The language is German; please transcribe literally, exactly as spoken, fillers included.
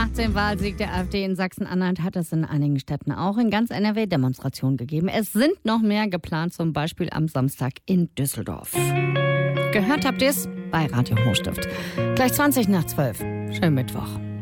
Nach dem Wahlsieg der AfD in Sachsen-Anhalt hat es in einigen Städten auch in ganz N R W Demonstrationen gegeben. Es sind noch mehr geplant, zum Beispiel am Samstag in Düsseldorf. Gehört habt ihr es bei Radio Hochstift. Gleich zwanzig nach zwölf. Schönen Mittwoch.